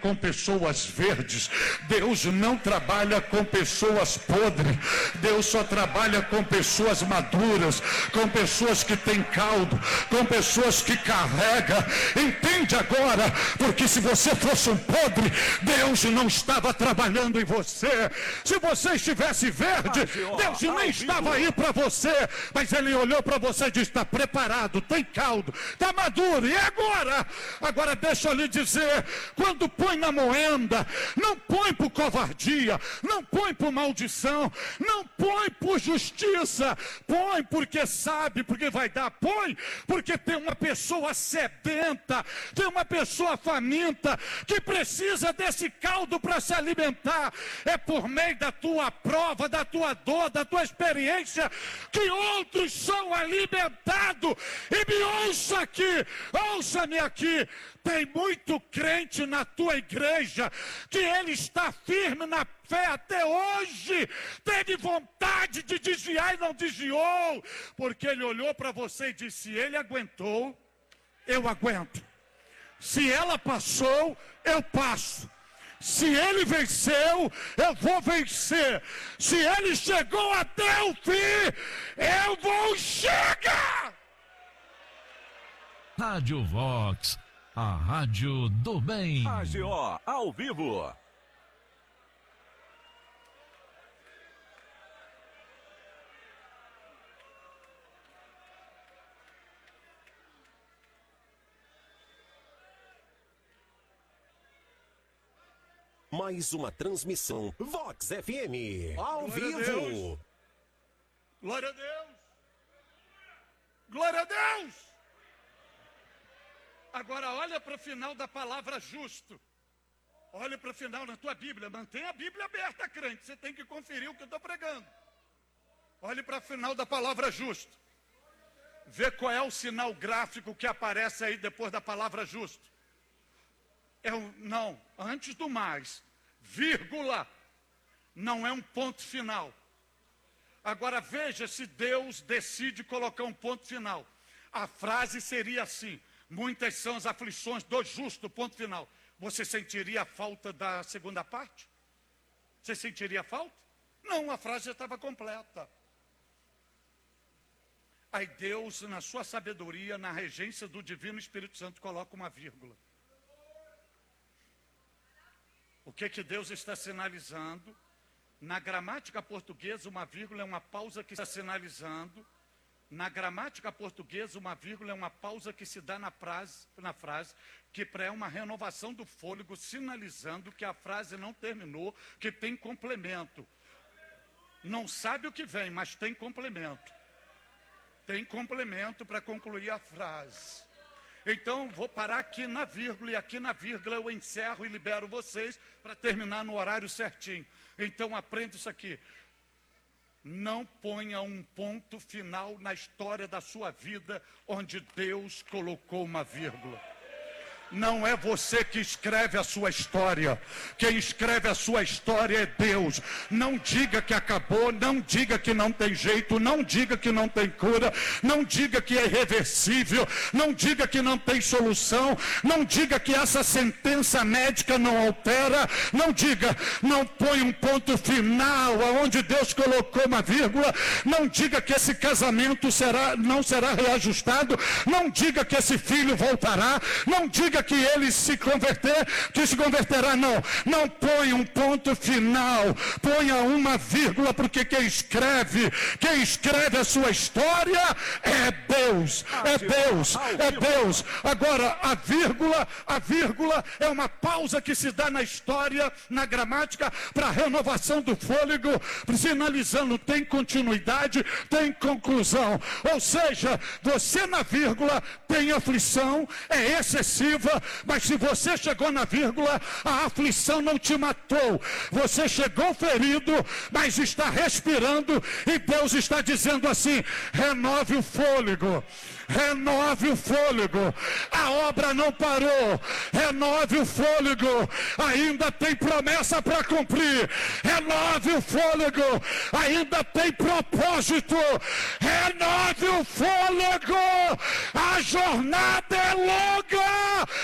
com pessoas verdes. Deus não trabalha com pessoas podres. Deus só trabalha com pessoas maduras, com pessoas que têm caldo, com pessoas que carregam. Entende agora? Porque se você fosse um podre, Deus não estava trabalhando em você. Se você estivesse verde, Deus nem estava aí para você. Mas Ele olhou para você e disse: está preparado, tem caldo, está maduro. E agora? Agora deixa eu lhe dizer, quando põe na moenda, não põe por covardia, não põe por maldição, não põe por justiça, põe porque sabe, porque vai dar, põe porque tem uma pessoa sedenta, tem uma pessoa faminta, que precisa desse caldo para se alimentar. É por meio da tua prova, da tua dor, da tua experiência, que outros são alimentados. E me ouça aqui, ouça-me aqui. Tem muito crente na tua igreja que ele está firme na fé até hoje. Teve vontade de desviar e não desviou, porque ele olhou para você e disse: se ele aguentou, eu aguento. Se ela passou, eu passo. Se ele venceu, eu vou vencer. Se ele chegou até o fim, eu vou chegar. Rádio Vox, a rádio do bem. AGO ao vivo. Mais uma transmissão Vox FM ao vivo. Glória a Deus. Glória a Deus. Agora olha para o final da palavra justo. Olha para o final na tua Bíblia. Mantenha a Bíblia aberta, crente. Você tem que conferir o que eu estou pregando. Olhe para o final da palavra justo. Vê qual é o sinal gráfico que aparece aí depois da palavra justo. Não, antes do mais, vírgula, não é um ponto final. Agora veja se Deus decide colocar um ponto final. A frase seria assim: muitas são as aflições do justo, ponto final. Você sentiria a falta da segunda parte? Você sentiria falta? Não, a frase já estava completa. Aí Deus, na sua sabedoria, na regência do Divino Espírito Santo, coloca uma vírgula. O que Deus está sinalizando? Na gramática portuguesa, uma vírgula é uma pausa que está sinalizando. Na gramática portuguesa, uma vírgula é uma pausa que se dá na frase, que é uma renovação do fôlego, sinalizando que a frase não terminou, que tem complemento. Não sabe o que vem, mas tem complemento. Tem complemento para concluir a frase. Então, vou parar aqui na vírgula, e aqui na vírgula eu encerro e libero vocês para terminar no horário certinho. Então, aprenda isso aqui. Não ponha um ponto final na história da sua vida onde Deus colocou uma vírgula. Não é você que escreve a sua história. Quem escreve a sua história é Deus. Não diga que acabou, não diga que não tem jeito, não diga que não tem cura, não diga que é irreversível, não diga que não tem solução, não diga que essa sentença médica não altera, não diga, não põe um ponto final aonde Deus colocou uma vírgula, não diga que esse casamento não será reajustado, não diga que esse filho voltará, não diga que ele se converterá, não põe um ponto final, ponha uma vírgula, porque quem escreve a sua história é Deus, é Deus, é Deus. Agora, a vírgula é uma pausa que se dá na história, na gramática, para renovação do fôlego, sinalizando tem continuidade, tem conclusão. Ou seja, você na vírgula tem aflição, é excessiva, mas se você chegou na vírgula, a aflição não te matou. Você chegou ferido, mas está respirando, e Deus está dizendo assim: renove o fôlego. Renove o fôlego. A obra não parou. Renove o fôlego. Ainda tem promessa para cumprir. Renove o fôlego. Ainda tem propósito. Renove o fôlego. A jornada é longa,